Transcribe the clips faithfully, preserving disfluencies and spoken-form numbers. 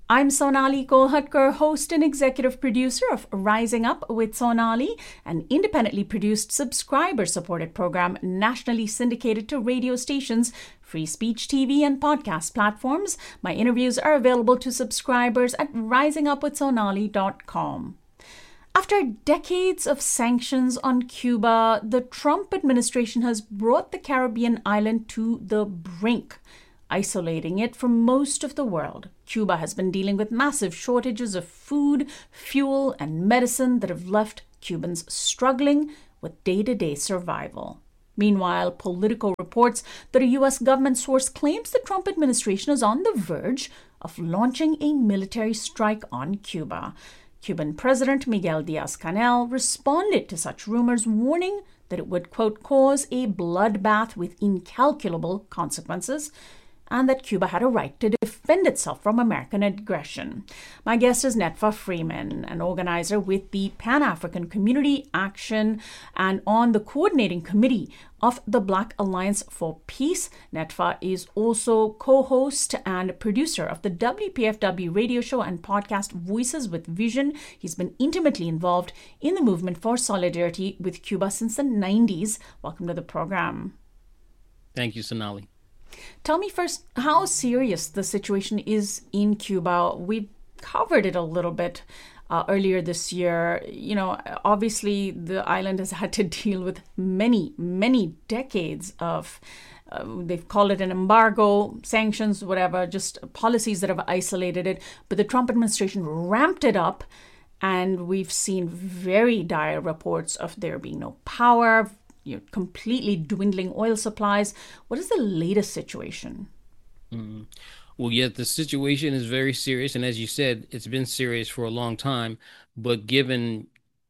I'm Sonali Kolhatkar, host and executive producer of Rising Up with Sonali, an independently produced, subscriber-supported program nationally syndicated to radio stations, free speech T V, and podcast platforms. My interviews are available to subscribers at rising up with sonali dot com. After decades of sanctions on Cuba, the Trump administration has brought the Caribbean island to the brink, isolating it from most of the world. Cuba has been dealing with massive shortages of food, fuel, and medicine that have left Cubans struggling with day-to-day survival. Meanwhile, Politico reports that a U S government source claims the Trump administration is on the verge of launching a military strike on Cuba. Cuban President Miguel Diaz-Canel responded to such rumors, warning that it would, quote, cause a bloodbath with incalculable consequences, and that Cuba had a right to defend itself from American aggression. My guest is Netfa Freeman, an organizer with the Pan-African Community Action and on the coordinating committee of the Black Alliance for Peace. Netfa is also co-host and producer of the W P F W radio show and podcast Voices with Vision. He's been intimately involved in the movement for solidarity with Cuba since the nineties. Welcome to the program. Thank you, Sonali. Tell me first how serious the situation is in Cuba. We covered it a little bit uh, earlier this year. You know, obviously the island has had to deal with many, many decades of, uh, they've called it an embargo, sanctions, whatever, just policies that have isolated it. But the Trump administration ramped it up, and we've seen very dire reports of there being no power, You're completely dwindling oil supplies. What is the latest situation? Mm. Well, yeah, the situation is very serious. And as you said, it's been serious for a long time. But given,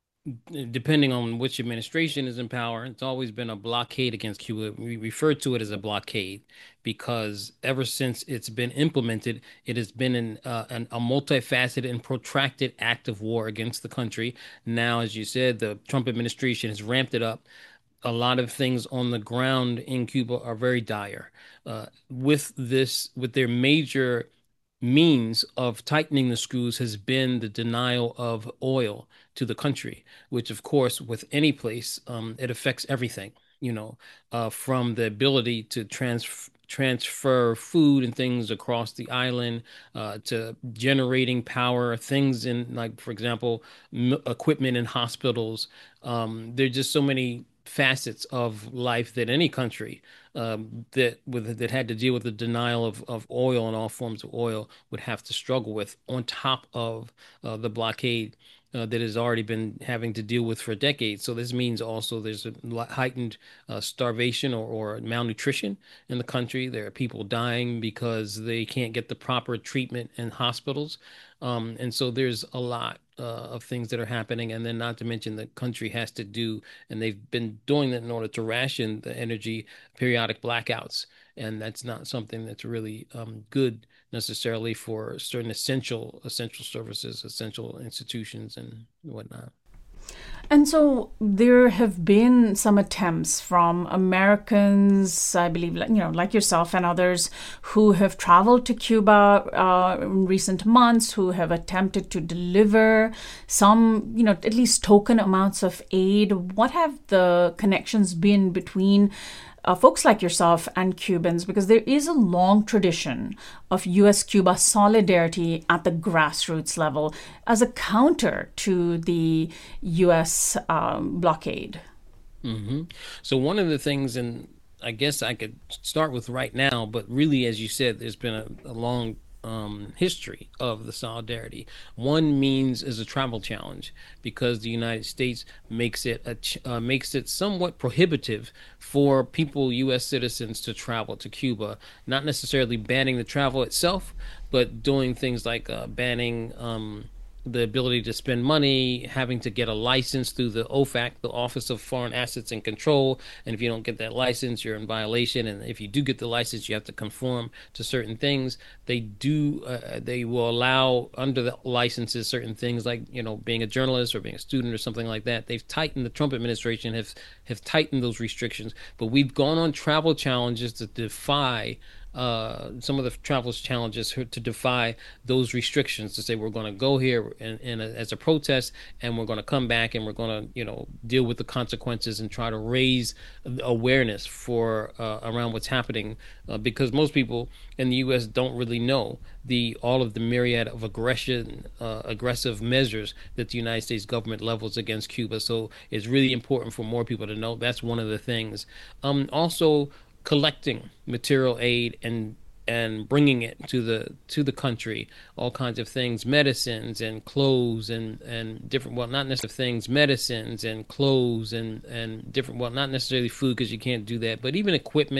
depending on which administration is in power, it's always been a blockade against Cuba. We refer to it as a blockade because ever since it's been implemented, it has been an, uh, an, a multifaceted and protracted act of war against the country. Now, as you said, the Trump administration has ramped it up. A lot of things on the ground in Cuba are very dire. Uh, with this, with their major means of tightening the screws has been the denial of oil to the country, which of course, with any place, um, it affects everything, you know, uh, from the ability to trans transfer food and things across the island, uh, to generating power, things in, like, for example, m- equipment in hospitals. Um, there are just so many facets of life that any country um, that with that had to deal with the denial of, of oil and all forms of oil would have to struggle with, on top of uh, the blockade uh, that has already been having to deal with for decades. So this means also there's a heightened uh, starvation or, or malnutrition in the country. There are people dying because they can't get the proper treatment in hospitals. Um, and so there's a lot uh, of things that are happening. And then not to mention the country has to do, and they've been doing that in order to ration the energy, periodic blackouts. And that's not something that's really um, good necessarily for certain essential, essential services, essential institutions and whatnot. And so there have been some attempts from Americans, I believe, you know, like yourself and others, who have traveled to Cuba uh, in recent months, who have attempted to deliver some, you know, at least token amounts of aid. What have the connections been between Uh, folks like yourself and Cubans, because there is a long tradition of U S Cuba solidarity at the grassroots level as a counter to the U S um, blockade? Mm-hmm. So one of the things, and I guess I could start with right now, but really, as you said, there's been a, a long um, history of the solidarity. One means is a travel challenge, because the United States makes it a ch- uh, makes it somewhat prohibitive for people, U S citizens, to travel to Cuba. Not necessarily banning the travel itself, but doing things like uh, banning um, the ability to spend money, having to get a license through the O F A C, the Office of Foreign Assets and Control. And if you don't get that license, you're in violation. And if you do get the license, you have to conform to certain things. They do, uh, they will allow under the licenses certain things like, you know, being a journalist or being a student or something like that. They've tightened, the Trump administration have, have tightened those restrictions. But we've gone on travel challenges to defy uh, some of the travelers' challenges to defy those restrictions, to say we're going to go here in, in a, as a protest, and we're going to come back and we're going to, you know, deal with the consequences and try to raise awareness for uh, around what's happening, uh, because most people in the U S don't really know the all of the myriad of aggression, uh, aggressive measures that the United States government levels against Cuba. So it's really important for more people to know. That's one of the things. Um, also, collecting material aid and and bringing it to the to the country, all kinds of things, medicines and clothes and and different, well, not necessarily things, medicines and clothes and and different, well, not necessarily food because you can't do that, but even equipment